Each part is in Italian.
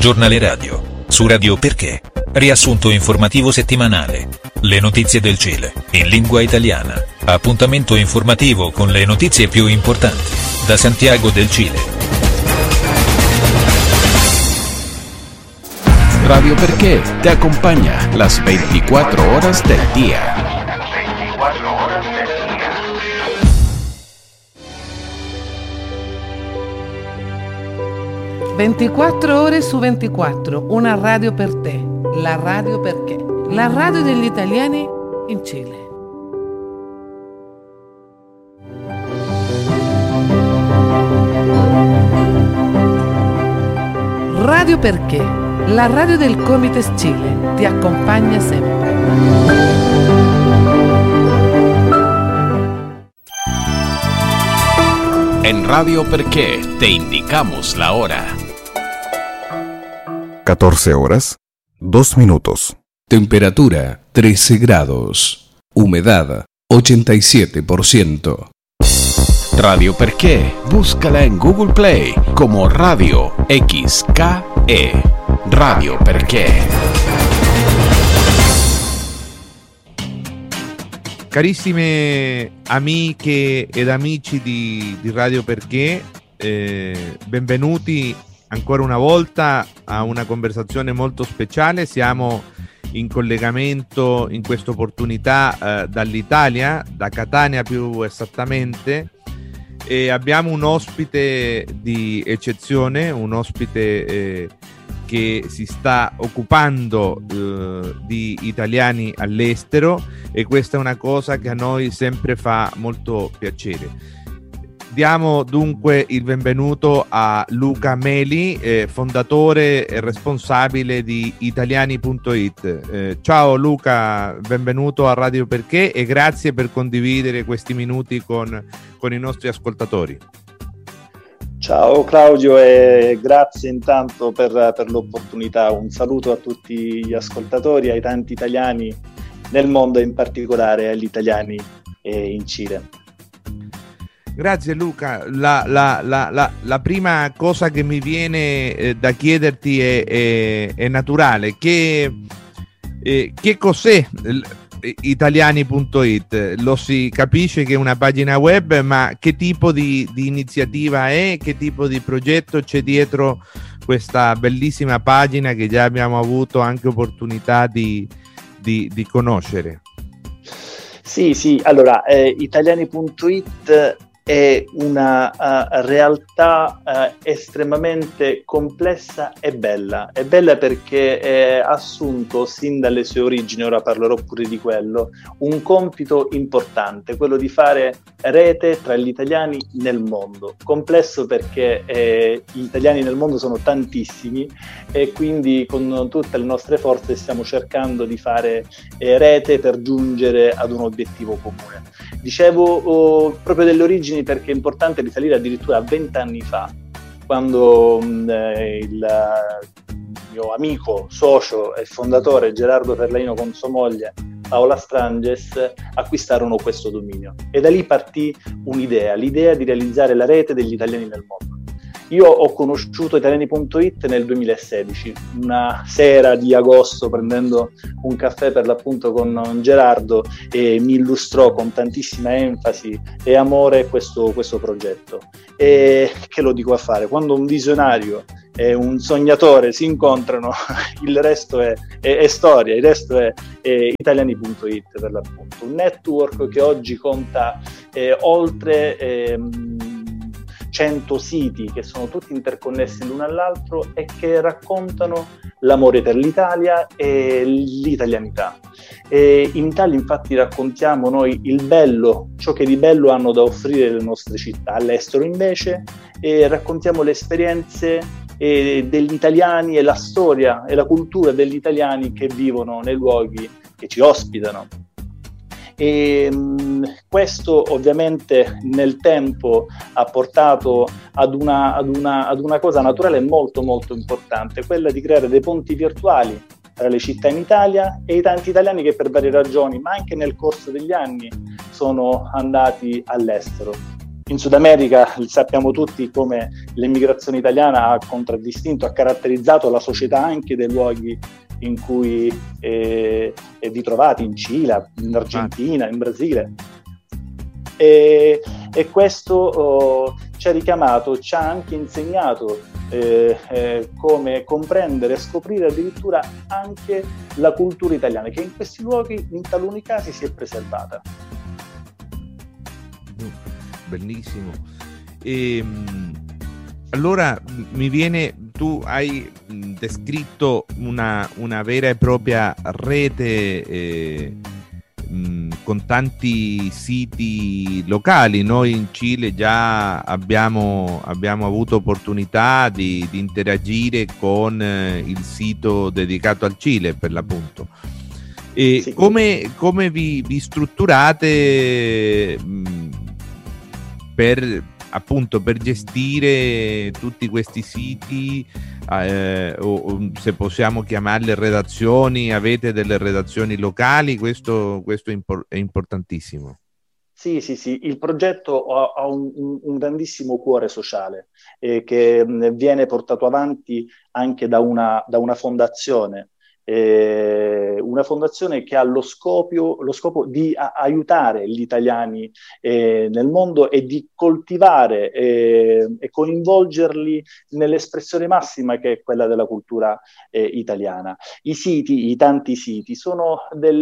Giornale radio. Su Radio Perché. Riassunto informativo settimanale. Le notizie del Cile, in lingua italiana. Appuntamento informativo con le notizie più importanti. Da Santiago del Cile. Radio Perché te acompaña las 24 horas del día. 24 ore su 24, una radio per te, la Radio Perché, la radio degli italiani in Cile. Radio Perché, la radio del Comites Chile, ti accompagna sempre. En Radio Perché te indicamos la hora. 14 horas, 2 minutos. Temperatura 13 grados. Humedad 87%. Radio Perché, búscala en Google Play como Radio XKE. Radio Perché. Carissime amiche ed amici di Radio Perché, benvenuti ancora una volta a una conversazione molto speciale. Siamo in collegamento in questa opportunità dall'Italia, da Catania più esattamente, e abbiamo un ospite di eccezione, un ospite che si sta occupando di italiani all'estero, e questa è una cosa che a noi sempre fa molto piacere. Diamo dunque il benvenuto a Luca Meli, fondatore e responsabile di Italiani.it. Ciao Luca, benvenuto a Radio Perché e grazie per condividere questi minuti con i nostri ascoltatori. Ciao Claudio e grazie intanto per l'opportunità. Un saluto a tutti gli ascoltatori, ai tanti italiani nel mondo e in particolare agli italiani in Cile. Grazie Luca. La prima cosa che mi viene da chiederti è naturale. Che cos'è Italiani.it? Lo si capisce che è una pagina web, ma che tipo di iniziativa è? Che tipo di progetto c'è dietro questa bellissima pagina che già abbiamo avuto anche opportunità di conoscere? Sì, allora Italiani.it è una realtà estremamente complessa e bella. È bella perché ha assunto sin dalle sue origini, ora parlerò pure di quello, un compito importante, quello di fare rete tra gli italiani nel mondo. Complesso perché gli italiani nel mondo sono tantissimi e quindi con tutte le nostre forze stiamo cercando di fare rete per giungere ad un obiettivo comune. Dicevo proprio delle origini perché è importante risalire addirittura a 20 anni fa, quando il mio amico, socio e fondatore Gerardo Ferlaino con sua moglie Paola Stranges acquistarono questo dominio. E da lì partì l'idea di realizzare la rete degli italiani nel mondo. Io ho conosciuto Italiani.it nel 2016, una sera di agosto, prendendo un caffè per l'appunto con Gerardo, e mi illustrò con tantissima enfasi e amore questo progetto. E che lo dico a fare? Quando un visionario e un sognatore si incontrano, il resto è storia, il resto è Italiani.it per l'appunto. Un network che oggi conta oltre 100 siti che sono tutti interconnessi l'uno all'altro e che raccontano l'amore per l'Italia e l'italianità. E in Italia infatti raccontiamo noi il bello, ciò che di bello hanno da offrire le nostre città. All'estero invece raccontiamo le esperienze degli italiani e la storia e la cultura degli italiani che vivono nei luoghi che ci ospitano. E questo ovviamente nel tempo ha portato ad una cosa naturale molto molto importante, quella di creare dei ponti virtuali tra le città in Italia e i tanti italiani che per varie ragioni, ma anche nel corso degli anni, sono andati all'estero. In Sud America sappiamo tutti come l'emigrazione italiana ha contraddistinto, ha caratterizzato la società anche dei luoghi in cui vi trovate, in Cile, in Argentina, in Brasile. E questo ci ha richiamato, ci ha anche insegnato come comprendere e scoprire addirittura anche la cultura italiana, che in questi luoghi in taluni casi si è preservata. Bellissimo. Allora mi viene, tu hai descritto una vera e propria rete con tanti siti locali. Noi in Cile già abbiamo avuto opportunità di interagire con il sito dedicato al Cile, per l'appunto. E Sì. come vi strutturate per gestire tutti questi siti, o se possiamo chiamarle redazioni? Avete delle redazioni locali? Questo è importantissimo. Sì, il progetto ha un grandissimo cuore sociale che viene portato avanti anche da una fondazione. Una fondazione che ha lo scopo di aiutare gli italiani nel mondo e di coltivare e coinvolgerli nell'espressione massima che è quella della cultura italiana. I tanti siti, sono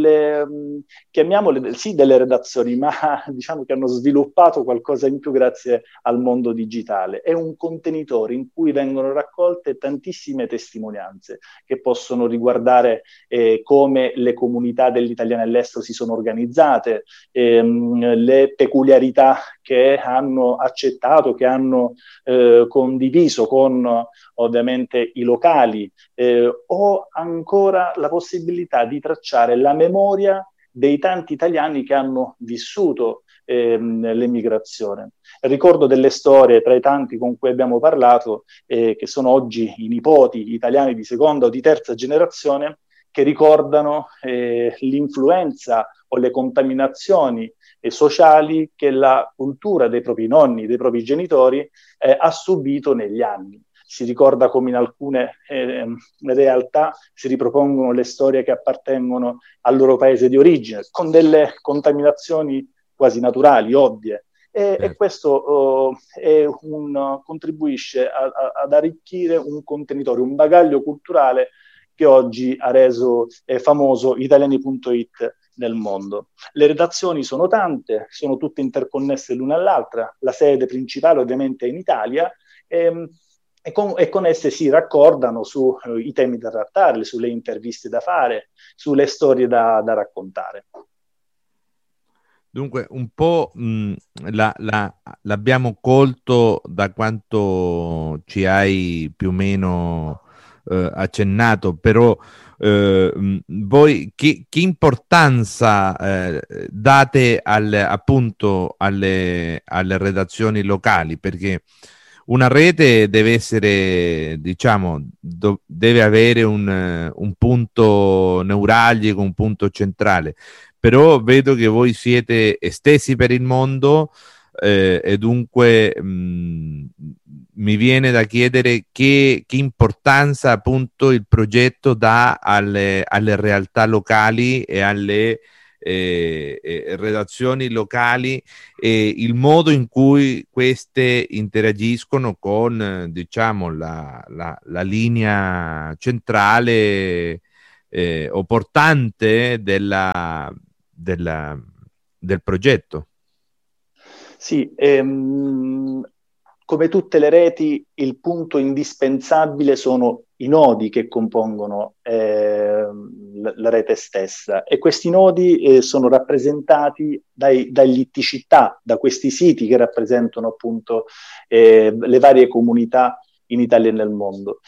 chiamiamole delle redazioni, ma diciamo che hanno sviluppato qualcosa in più grazie al mondo digitale. È un contenitore in cui vengono raccolte tantissime testimonianze che possono riguardare come le comunità degli italiani all'estero si sono organizzate, le peculiarità che hanno accettato, che hanno condiviso con ovviamente i locali, o ancora la possibilità di tracciare la memoria dei tanti italiani che hanno vissuto l'emigrazione. Ricordo delle storie tra i tanti con cui abbiamo parlato, che sono oggi i nipoti italiani di seconda o di terza generazione, che ricordano l'influenza o le contaminazioni sociali che la cultura dei propri nonni, dei propri genitori ha subito negli anni. Si ricorda come in alcune realtà si ripropongono le storie che appartengono al loro paese di origine, con delle contaminazioni quasi naturali, ovvie. E questo contribuisce ad arricchire un contenitore, un bagaglio culturale che oggi ha reso famoso italiani.it nel mondo. Le redazioni sono tante, sono tutte interconnesse l'una all'altra, la sede principale ovviamente è in Italia, e con esse si raccordano sui temi da trattare, sulle interviste da fare, sulle storie da raccontare. Dunque, un po' l'abbiamo colto da quanto ci hai più o meno accennato, però voi che importanza date appunto alle redazioni locali? Perché una rete deve essere, diciamo, deve avere un punto neuralgico, un punto centrale. Però vedo che voi siete estesi per il mondo, e dunque mi viene da chiedere che importanza appunto il progetto dà alle realtà locali e alle redazioni locali, e il modo in cui queste interagiscono con, diciamo, la linea centrale o portante del progetto. Sì, come tutte le reti, il punto indispensabile sono i nodi che compongono la rete stessa, e questi nodi sono rappresentati dagli IT città, da questi siti che rappresentano appunto le varie comunità in Italia e nel mondo.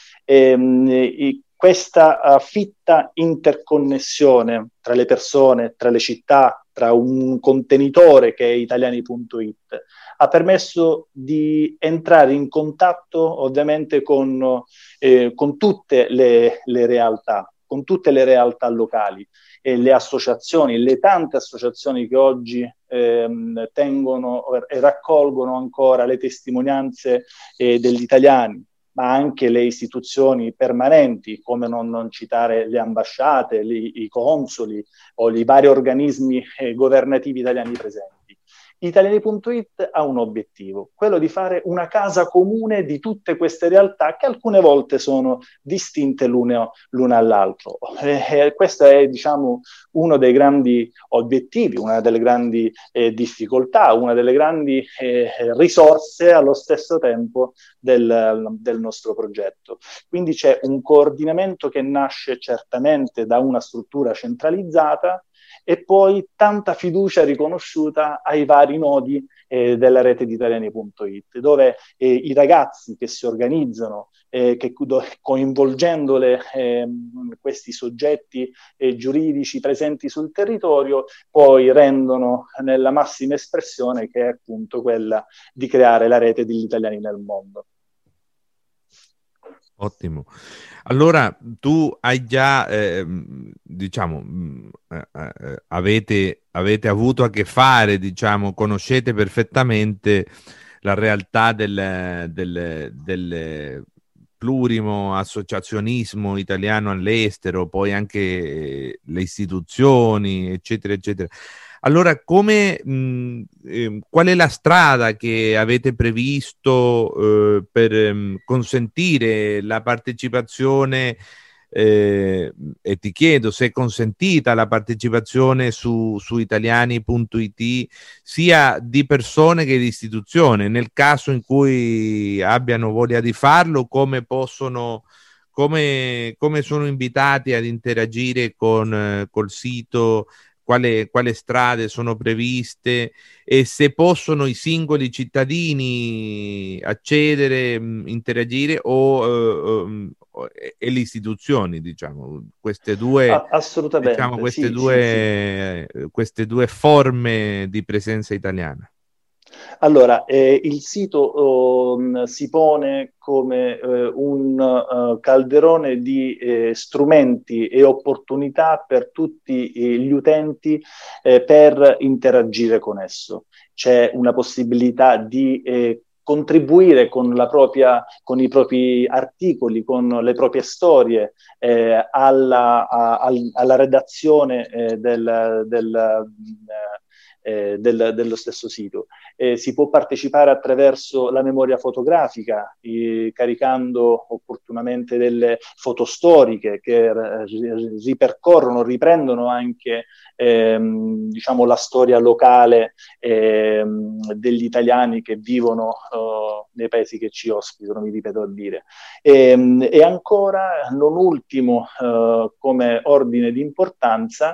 Questa fitta interconnessione tra le persone, tra le città, tra un contenitore che è italiani.it ha permesso di entrare in contatto ovviamente con tutte le realtà, con tutte le realtà locali. le associazioni, le tante associazioni che oggi tengono e raccolgono ancora le testimonianze degli italiani, ma anche le istituzioni permanenti, come non citare le ambasciate, i consoli o i vari organismi governativi italiani presenti. Italiani.it ha un obiettivo, quello di fare una casa comune di tutte queste realtà che alcune volte sono distinte l'una all'altro. Questo è, diciamo, uno dei grandi obiettivi, una delle grandi difficoltà, una delle grandi risorse allo stesso tempo del nostro progetto. Quindi c'è un coordinamento che nasce certamente da una struttura centralizzata, e poi tanta fiducia riconosciuta ai vari nodi della rete di Italiani.it, dove i ragazzi che si organizzano, coinvolgendole questi soggetti giuridici presenti sul territorio, poi rendono nella massima espressione, che è appunto quella di creare la rete degli italiani nel mondo. Ottimo. Allora, tu hai già, avete avuto a che fare, diciamo, conoscete perfettamente la realtà del plurimo associazionismo italiano all'estero, poi anche le istituzioni, eccetera, eccetera. Allora, qual è la strada che avete previsto per consentire la partecipazione, e ti chiedo se è consentita la partecipazione su Italiani.it sia di persone che di istituzioni, nel caso in cui abbiano voglia di farlo, come sono invitati ad interagire col sito, quale strade sono previste, e se possono i singoli cittadini accedere, interagire e le istituzioni, diciamo, queste due, assolutamente, diciamo, queste due forme di presenza italiana. Allora, il sito si pone come un calderone di strumenti e opportunità per tutti gli utenti per interagire con esso. C'è una possibilità di contribuire con i propri articoli, con le proprie storie alla redazione dello stesso sito. Si può partecipare attraverso la memoria fotografica, caricando opportunamente delle foto storiche che riprendono anche diciamo la storia locale degli italiani che vivono nei paesi che ci ospitano, mi ripeto a dire. E ancora, non ultimo come ordine di importanza,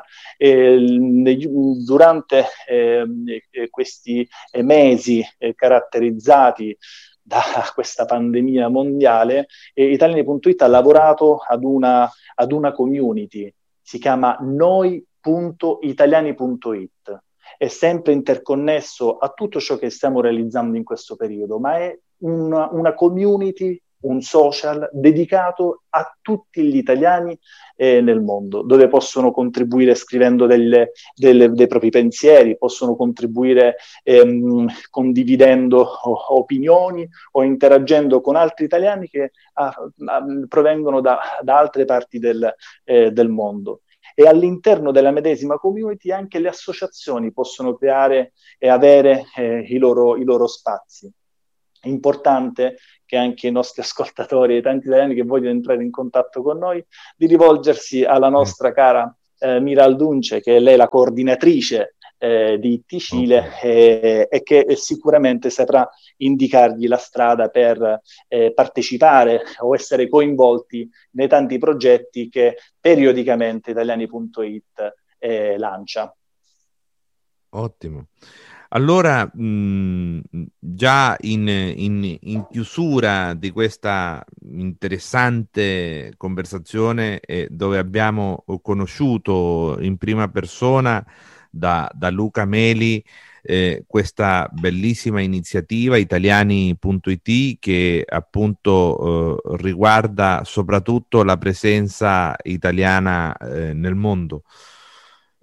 durante questi mesi caratterizzati da questa pandemia mondiale, Italiani.it ha lavorato ad una community, si chiama noi.italiani.it, è sempre interconnesso a tutto ciò che stiamo realizzando in questo periodo, ma è una community, un social dedicato a tutti gli italiani nel mondo, dove possono contribuire scrivendo dei propri pensieri, possono contribuire condividendo opinioni o interagendo con altri italiani che provengono da altre parti del mondo. E all'interno della medesima community anche le associazioni possono creare e avere i loro spazi. È importante che anche i nostri ascoltatori e tanti italiani che vogliono entrare in contatto con noi, di rivolgersi alla nostra cara Mira Aldunce, che è lei la coordinatrice di IT Cile, e che sicuramente saprà indicargli la strada per partecipare o essere coinvolti nei tanti progetti che periodicamente Italiani.it lancia. Ottimo. Allora, già in chiusura di questa interessante conversazione, dove abbiamo conosciuto in prima persona da Luca Meli questa bellissima iniziativa Italiani.it, che appunto riguarda soprattutto la presenza italiana nel mondo.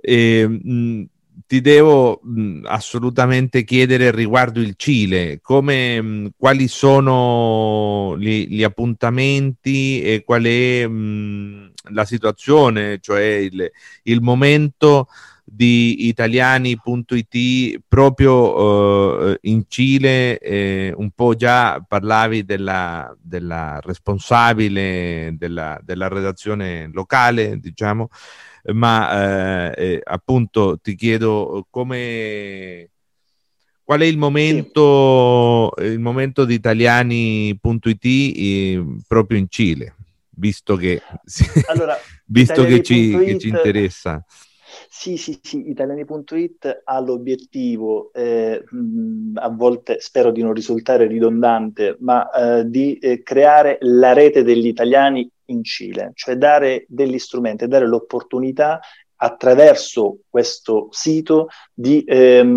Ti devo assolutamente chiedere riguardo il Cile, quali sono gli appuntamenti e qual è la situazione, cioè il momento di Italiani.it proprio in Cile. Un po' già parlavi della responsabile della redazione locale, diciamo, ma appunto ti chiedo qual è il momento di Italiani.it proprio in Cile, visto che allora, ci interessa. Sì, Italiani.it ha l'obiettivo, a volte spero di non risultare ridondante, ma di creare la rete degli italiani in Cile, cioè dare degli strumenti, dare l'opportunità attraverso questo sito di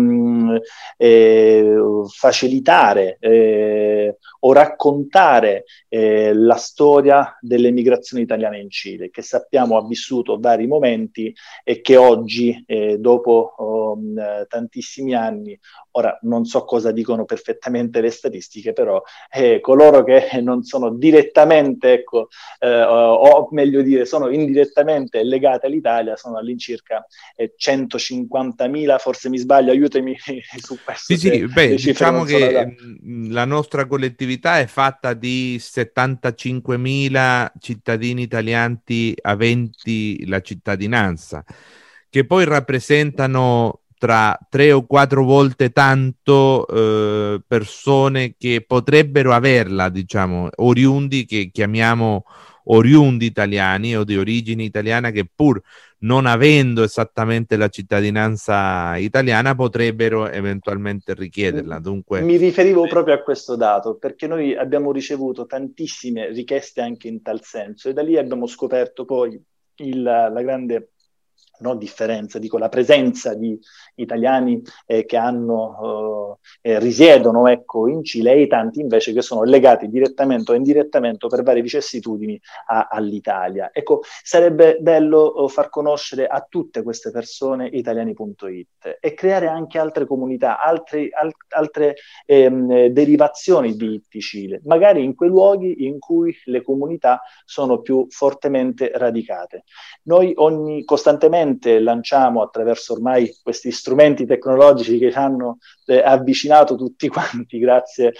facilitare o raccontare la storia dell'emigrazione italiana in Cile, che sappiamo ha vissuto vari momenti e che oggi, dopo tantissimi anni, ora non so cosa dicono perfettamente le statistiche, però coloro che non sono direttamente, o meglio dire, sono indirettamente legati all'Italia, sono all'incirca 150.000, forse mi sbaglio, aiutami su questo. Diciamo che la nostra collettività è fatta di 75.000 cittadini italiani aventi la cittadinanza, che poi rappresentano tra 3 o 4 volte tanto persone che potrebbero averla, diciamo, oriundi, che chiamiamo oriundi italiani o di origine italiana, che pur non avendo esattamente la cittadinanza italiana potrebbero eventualmente richiederla. Dunque, mi riferivo proprio a questo dato, perché noi abbiamo ricevuto tantissime richieste anche in tal senso, e da lì abbiamo scoperto poi la grande differenza, dico la presenza di italiani che risiedono in Cile, e i tanti invece che sono legati direttamente o indirettamente per varie vicissitudini all'Italia. Ecco, sarebbe bello far conoscere a tutte queste persone Italiani.it e creare anche altre comunità, altre derivazioni di IT Cile, magari in quei luoghi in cui le comunità sono più fortemente radicate. Noi costantemente lanciamo, attraverso ormai questi strumenti tecnologici che hanno avvicinato tutti quanti grazie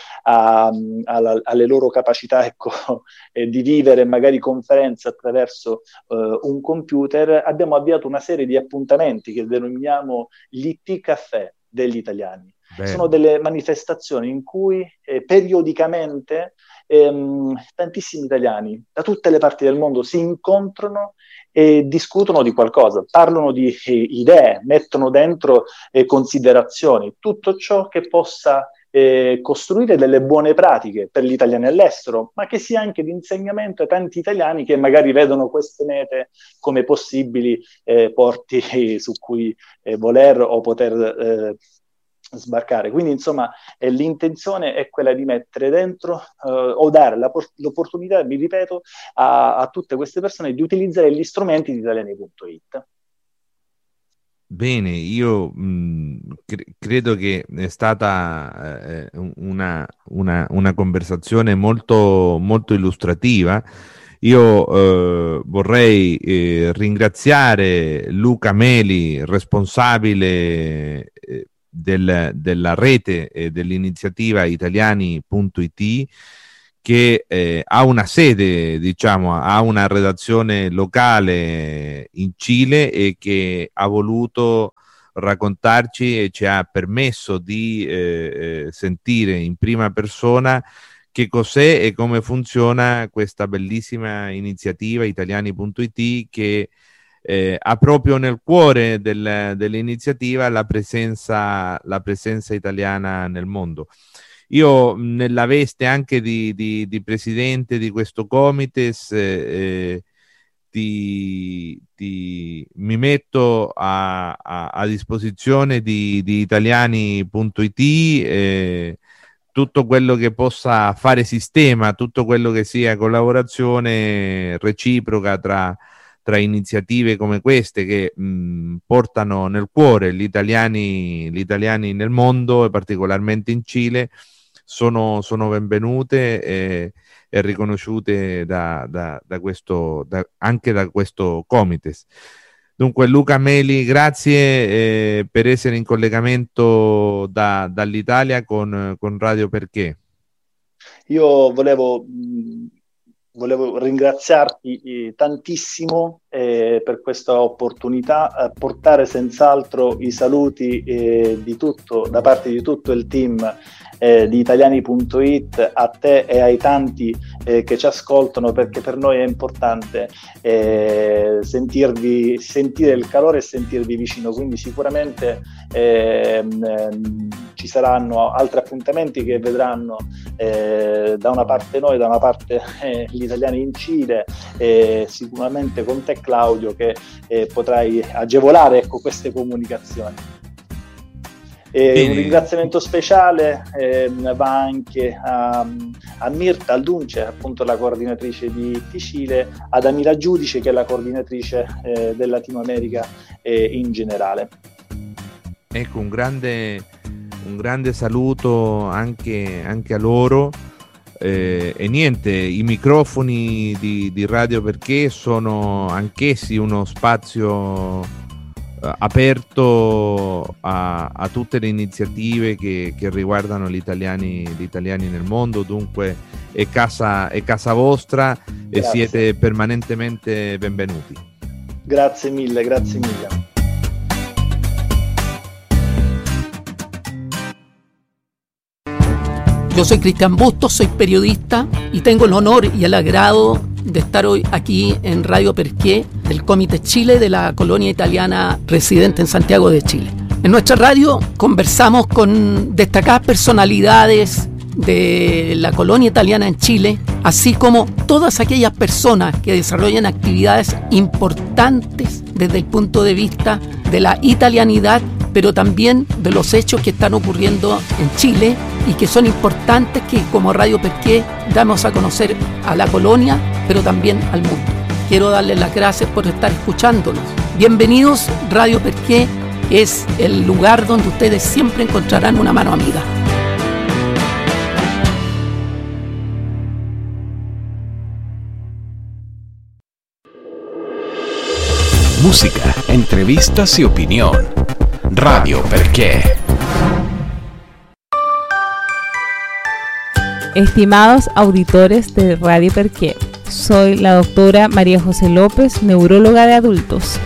alle loro capacità di vivere magari conferenze attraverso un computer, abbiamo avviato una serie di appuntamenti che denominiamo gli IT Caffè degli italiani. Bene. Sono delle manifestazioni in cui periodicamente tantissimi italiani da tutte le parti del mondo si incontrano e discutono di qualcosa, parlano di idee, mettono dentro considerazioni, tutto ciò che possa costruire delle buone pratiche per gli italiani all'estero, ma che sia anche di insegnamento a tanti italiani che magari vedono queste mete come possibili porti su cui voler o poter sbarcare. Quindi insomma l'intenzione è quella di mettere dentro o dare l'opportunità, vi ripeto, a tutte queste persone di utilizzare gli strumenti di Italiani.it. Bene, io credo che è stata una conversazione molto, molto illustrativa. Io vorrei ringraziare Luca Meli, responsabile della rete dell'iniziativa Italiani.it, che ha una sede, diciamo, ha una redazione locale in Cile e che ha voluto raccontarci e ci ha permesso di sentire in prima persona che cos'è e come funziona questa bellissima iniziativa Italiani.it, che ha proprio nel cuore dell'iniziativa la presenza italiana nel mondo. Io, nella veste anche di presidente di questo Comites, mi metto a disposizione di Italiani.it, tutto quello che possa fare sistema, tutto quello che sia collaborazione reciproca tra tra iniziative come queste che portano nel cuore gli italiani nel mondo e particolarmente in Cile sono benvenute e riconosciute anche da questo Comites. Dunque Luca Meli, grazie per essere in collegamento dall'Italia con Radio Perché. Io volevo ringraziarti tantissimo per questa opportunità, portare senz'altro i saluti da parte di tutto il team di Italiani.it a te e ai tanti che ci ascoltano, perché per noi è importante sentire il calore e sentirvi vicino, quindi sicuramente ci saranno altri appuntamenti che vedranno da una parte noi, da una parte gli italiani in Cile, sicuramente con te Claudio che potrai agevolare queste comunicazioni. Un ringraziamento speciale va anche a Mirta Aldunce, appunto la coordinatrice di Cile, ad Amira Giudice che è la coordinatrice del Latino America in generale. Ecco, un grande saluto anche a loro. E niente, i microfoni di Radio Perché sono anch'essi uno spazio aperto a tutte le iniziative che riguardano gli italiani nel mondo, dunque è casa vostra. Grazie. E siete permanentemente benvenuti. Grazie mille. Yo soy Cristian Bustos, soy periodista y tengo el honor y el agrado de estar hoy aquí en Radio Perqué, del Comité Chile de la colonia italiana residente en Santiago de Chile. En nuestra radio conversamos con destacadas personalidades de la colonia italiana en Chile, así como todas aquellas personas que desarrollan actividades importantes desde el punto de vista de la italianidad, pero también de los hechos que están ocurriendo en Chile y que son importantes que como Radio Perqué damos a conocer a la colonia, pero también al mundo. Quiero darles las gracias por estar escuchándonos. Bienvenidos, Radio Perqué es el lugar donde ustedes siempre encontrarán una mano amiga. Música, entrevistas y opinión. Radio Perqué. Estimados auditores de Radio Perqué, soy la doctora María José López, neuróloga de adultos.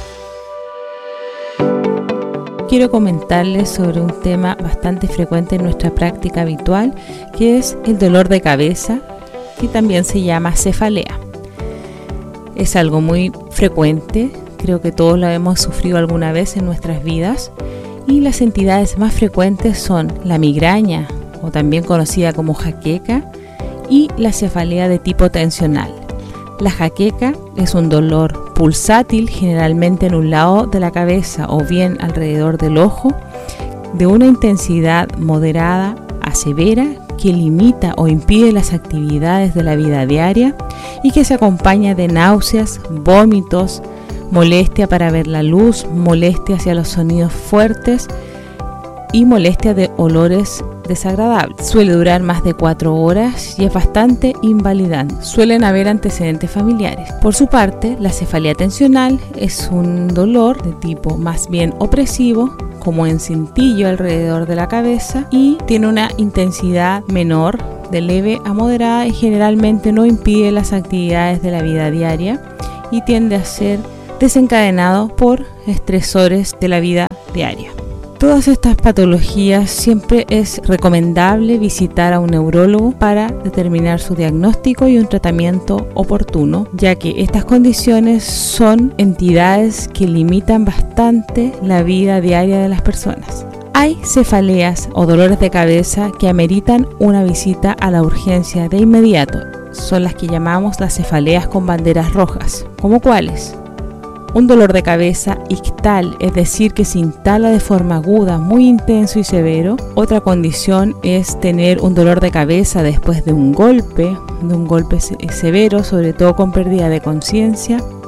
Quiero comentarles sobre un tema bastante frecuente en nuestra práctica habitual, que es el dolor de cabeza, que también se llama cefalea. Es algo muy frecuente, creo que todos lo hemos sufrido alguna vez en nuestras vidas, y las entidades más frecuentes son la migraña, o también conocida como jaqueca, y la cefalea de tipo tensional. La jaqueca es un dolor pulsátil, generalmente en un lado de la cabeza o bien alrededor del ojo, de una intensidad moderada a severa que limita o impide las actividades de la vida diaria y que se acompaña de náuseas, vómitos, molestia para ver la luz, molestia hacia los sonidos fuertes y molestia de olores desagradables. Suele durar más de 4 horas y es bastante invalidante. Suelen haber antecedentes familiares. Por su parte, la cefalea tensional es un dolor de tipo más bien opresivo, como en cintillo alrededor de la cabeza, y tiene una intensidad menor, de leve a moderada, y generalmente no impide las actividades de la vida diaria y tiende a ser desencadenado por estresores de la vida diaria. Todas estas patologías siempre es recomendable visitar a un neurólogo para determinar su diagnóstico y un tratamiento oportuno, ya que estas condiciones son entidades que limitan bastante la vida diaria de las personas. Hay cefaleas o dolores de cabeza que ameritan una visita a la urgencia de inmediato. Son las que llamamos las cefaleas con banderas rojas. ¿Cómo cuáles? Un dolor de cabeza ictal, es decir, que se instala de forma aguda, muy intenso y severo. Otra condición es tener un dolor de cabeza después de un golpe severo, sobre todo con pérdida de conciencia.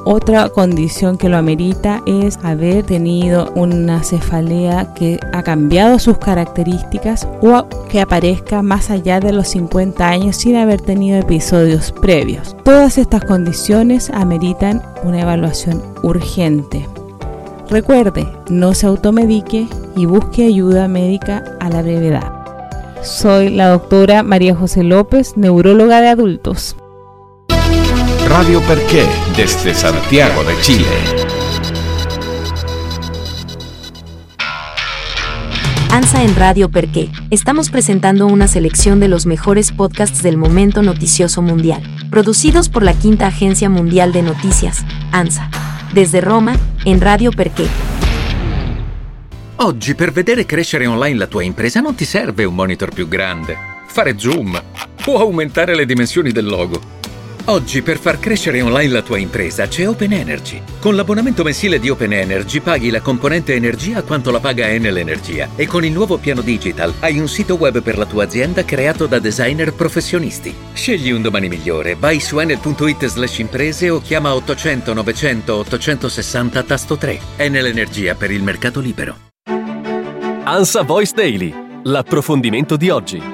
Otra condición que lo amerita es haber tenido una cefalea que ha cambiado sus características o que aparezca más allá de los 50 años sin haber tenido episodios previos. Todas estas condiciones ameritan una evaluación urgente. Recuerde, no se automedique y busque ayuda médica a la brevedad. Soy la doctora María José López, neuróloga de adultos. Radio Perché, desde Santiago de Chile. ANSA en Radio Perché. Estamos presentando una selección de los mejores podcasts del momento noticioso mundial, producidos por la Quinta Agencia Mundial de Noticias, ANSA. Desde Roma, en Radio Perché. Oggi per vedere crescere online la tua impresa non ti serve un monitor più grande, fare zoom, o aumentare le dimensioni del logo. Oggi per far crescere online la tua impresa c'è Open Energy. Con l'abbonamento mensile di Open Energy paghi la componente energia quanto la paga Enel Energia e con il nuovo piano digital hai un sito web per la tua azienda creato da designer professionisti. Scegli un domani migliore, vai su enel.it/imprese o chiama 800 900 860 tasto 3. Enel Energia per il mercato libero. ANSA Voice Daily, l'approfondimento di oggi.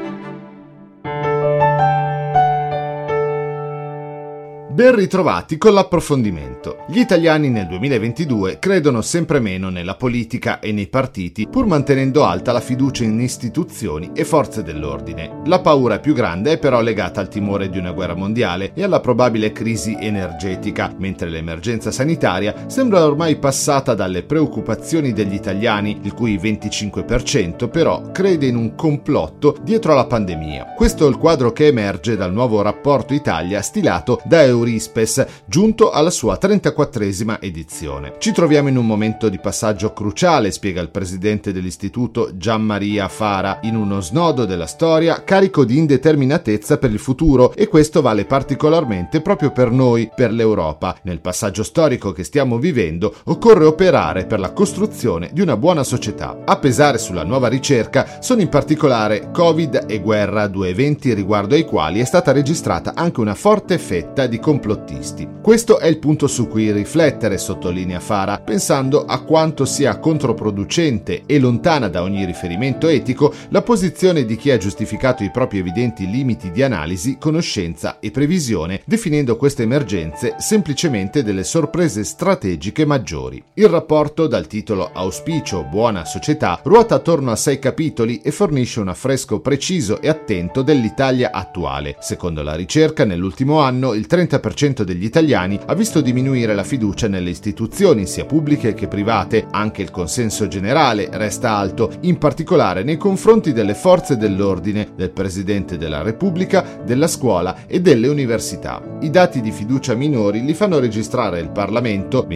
Ben ritrovati con l'approfondimento. Gli italiani nel 2022 credono sempre meno nella politica e nei partiti, pur mantenendo alta la fiducia in istituzioni e forze dell'ordine. La paura più grande è però legata al timore di una guerra mondiale e alla probabile crisi energetica, mentre l'emergenza sanitaria sembra ormai passata dalle preoccupazioni degli italiani, il cui 25% però crede in un complotto dietro alla pandemia. Questo è il quadro che emerge dal nuovo rapporto Italia stilato da Eurispes, giunto alla sua 34esima edizione. Ci troviamo in un momento di passaggio cruciale, spiega il presidente dell'istituto Gianmaria Fara, in uno snodo della storia carico di indeterminatezza per il futuro, e questo vale particolarmente proprio per noi, per l'Europa. Nel passaggio storico che stiamo vivendo occorre operare per la costruzione di una buona società. A pesare sulla nuova ricerca sono in particolare Covid e guerra, due eventi riguardo ai quali è stata registrata anche una forte fetta di complottisti. Questo è il punto su cui riflettere, sottolinea Fara, pensando a quanto sia controproducente e lontana da ogni riferimento etico la posizione di chi ha giustificato i propri evidenti limiti di analisi, conoscenza e previsione, definendo queste emergenze semplicemente delle sorprese strategiche maggiori. Il rapporto, dal titolo Auspicio Buona Società, ruota attorno a 6 capitoli e fornisce un affresco preciso e attento dell'Italia attuale. Secondo la ricerca, nell'ultimo anno il 30% degli italiani ha visto diminuire la fiducia nelle istituzioni, sia pubbliche che private. Anche il consenso generale resta alto, in particolare nei confronti delle forze dell'ordine, del Presidente della Repubblica, della scuola e delle università. I dati di fiducia minori li fanno registrare il Parlamento,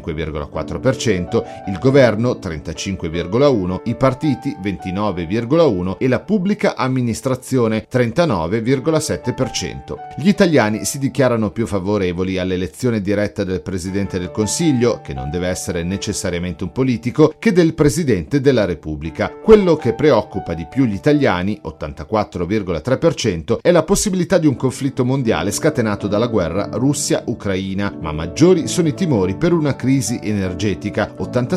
25,4%, il Governo, 35,1%, i partiti, 29,1% e la pubblica amministrazione, 39,7%. Gli italiani si dichiarano più favorevoli all'elezione diretta del Presidente del Consiglio, che non deve essere necessariamente un politico, che del Presidente della Repubblica. Quello che preoccupa di più gli italiani, 84,3%, è la possibilità di un conflitto mondiale scatenato dalla guerra Russia-Ucraina, ma maggiori sono i timori per una crisi energetica,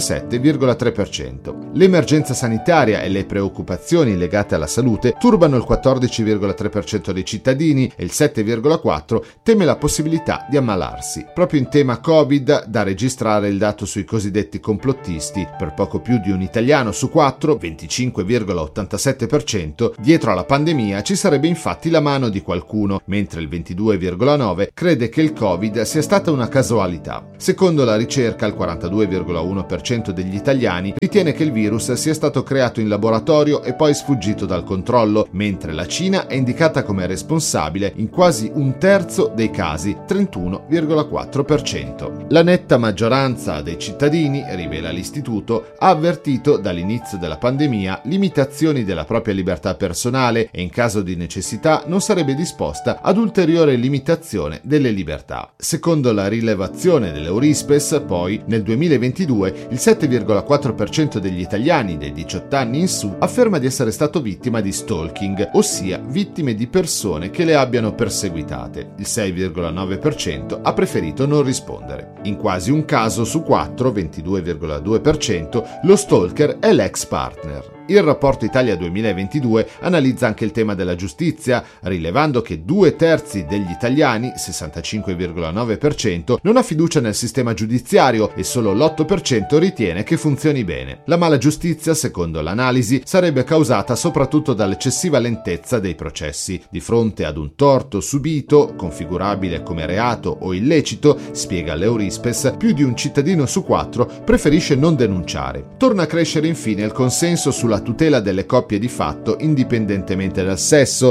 87,3%. L'emergenza sanitaria e le preoccupazioni legate alla salute turbano il 14,3% dei cittadini e il 7,4% teme la possibilità di ammalarsi. Proprio in tema Covid, da registrare il dato sui cosiddetti complottisti. Per poco più di un italiano su 4, 25,87%, dietro alla pandemia ci sarebbe infatti la mano di qualcuno, mentre il 22,9% crede che il Covid sia stata una casualità. Secondo la ricerca, il 42,1% degli italiani ritiene che il virus sia stato creato in laboratorio e poi sfuggito dal controllo, mentre la Cina è indicata come responsabile in quasi un terzo dei casi, 31,4%. La netta maggioranza dei cittadini, rivela l'istituto, ha avvertito dall'inizio della pandemia limitazioni della propria libertà personale e in caso di necessità non sarebbe disposta ad ulteriore limitazione delle libertà. Secondo la rilevazione dell'Eurispes, poi, nel 2022 il 7,4% degli italiani dei 18 anni in su afferma di essere stato vittima di stalking, ossia vittime di persone che le abbiano perseguitate. Il 6,2% 22,9%, ha preferito non rispondere. In quasi un caso su 4, 22,2%, lo stalker è l'ex partner. Il rapporto Italia 2022 analizza anche il tema della giustizia, rilevando che 2/3 degli italiani, 65,9%, non ha fiducia nel sistema giudiziario e solo l'8% ritiene che funzioni bene. La mala giustizia, secondo l'analisi, sarebbe causata soprattutto dall'eccessiva lentezza dei processi. Di fronte ad un torto subito, configurabile come reato o illecito, spiega l'Eurispes, più di un cittadino su 4 preferisce non denunciare. Torna a crescere infine il consenso sulla tutela delle coppie di fatto indipendentemente dal sesso,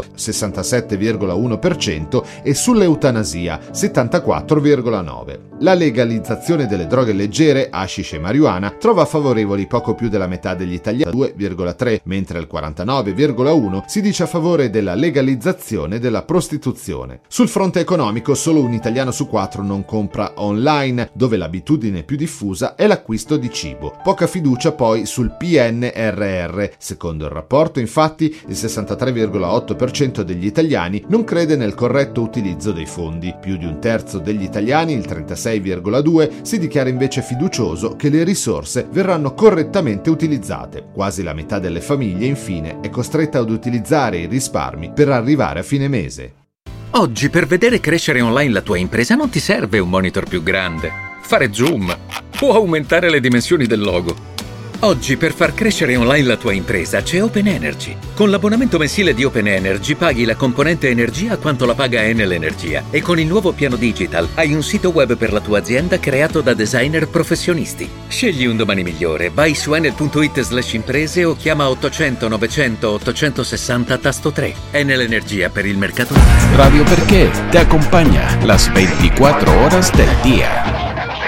67,1%, e sull'eutanasia, 74,9%. La legalizzazione delle droghe leggere, hashish e marijuana, trova favorevoli poco più della metà degli italiani, 2,3%, mentre il 49,1% si dice a favore della legalizzazione della prostituzione. Sul fronte economico, solo un italiano su 4 non compra online, dove l'abitudine più diffusa è l'acquisto di cibo. Poca fiducia poi sul PNRR. Secondo il rapporto, infatti, il 63,8% degli italiani non crede nel corretto utilizzo dei fondi. Più di un terzo degli italiani, il 36,2%, si dichiara invece fiducioso che le risorse verranno correttamente utilizzate. Quasi la metà delle famiglie, infine, è costretta ad utilizzare i risparmi per arrivare a fine mese. Oggi, per vedere crescere online la tua impresa, non ti serve un monitor più grande. Fare zoom o aumentare le dimensioni del logo. Oggi, per far crescere online la tua impresa, c'è Open Energy. Con l'abbonamento mensile di Open Energy paghi la componente energia quanto la paga Enel Energia, e con il nuovo piano digital hai un sito web per la tua azienda creato da designer professionisti. Scegli un domani migliore, vai su enel.it/imprese o chiama 800 900 860 tasto 3. Enel Energia, per il mercato. Radio Perché te acompaña las 24 horas del día.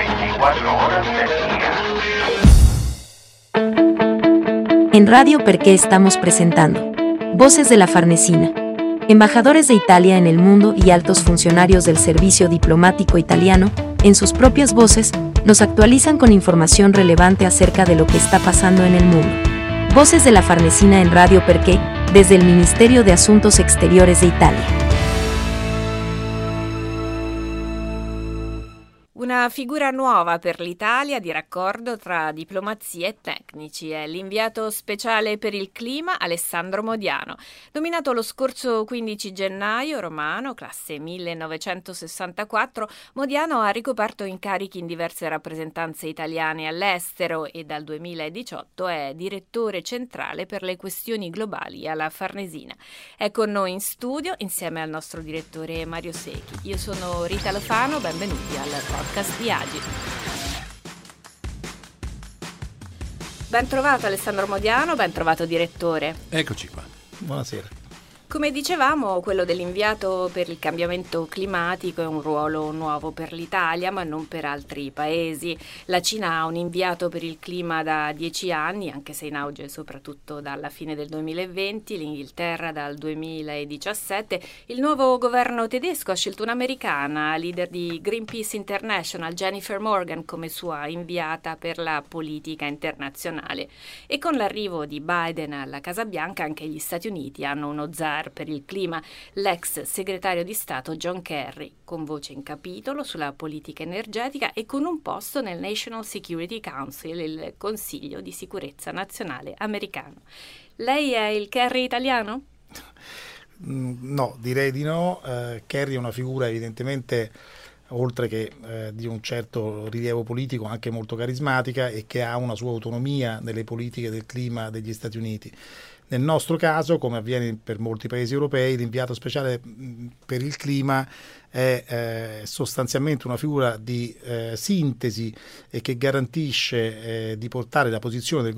En Radio Perché estamos presentando Voces de la Farnesina. Embajadores de Italia en el mundo y altos funcionarios del servicio diplomático italiano, en sus propias voces, nos actualizan con información relevante acerca de lo que está pasando en el mundo. Voces de la Farnesina en Radio Perché, desde el Ministerio de Asuntos Exteriores de Italia. Una figura nuova per l'Italia di raccordo tra diplomazia e tecnici è l'inviato speciale per il clima Alessandro Modiano. Nominato lo scorso 15 gennaio, romano, classe 1964, Modiano ha ricoperto incarichi in diverse rappresentanze italiane all'estero e dal 2018 è direttore centrale per le questioni globali alla Farnesina. È con noi in studio insieme al nostro direttore Mario Secchi. Io sono Rita Lofano, benvenuti al podcast di Agi. Ben trovato Alessandro Modiano, ben trovato direttore. Eccoci qua. Buonasera. Come dicevamo, quello dell'inviato per il cambiamento climatico è un ruolo nuovo per l'Italia, ma non per altri paesi. La Cina ha un inviato per il clima da 10 anni, anche se in auge soprattutto dalla fine del 2020, l'Inghilterra dal 2017. Il nuovo governo tedesco ha scelto un'americana, leader di Greenpeace International, Jennifer Morgan, come sua inviata per la politica internazionale. E con l'arrivo di Biden alla Casa Bianca, anche gli Stati Uniti hanno uno zar per il clima, l'ex segretario di Stato John Kerry, con voce in capitolo sulla politica energetica e con un posto nel National Security Council, il Consiglio di Sicurezza Nazionale americano. Lei è il Kerry italiano? No, direi di no. Kerry è una figura evidentemente, oltre che di un certo rilievo politico, anche molto carismatica e che ha una sua autonomia nelle politiche del clima degli Stati Uniti. Nel nostro caso, come avviene per molti paesi europei, l'inviato speciale per il clima è sostanzialmente una figura di sintesi e che garantisce di portare la posizione del